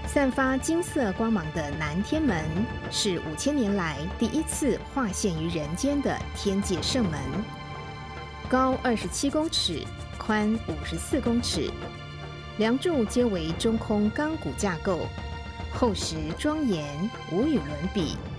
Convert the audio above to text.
散发金色光芒的南天门，是5000年来第一次划现于人间的天界圣门。高27公尺，宽54公尺，梁柱皆为中空钢骨架构，厚实庄严，无与伦比。